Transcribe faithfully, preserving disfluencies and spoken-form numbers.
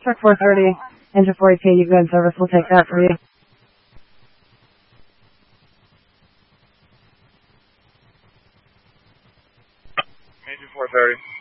Truck four thirty, engine four eighteen, you good service, we'll take that for you. Engine four thirty.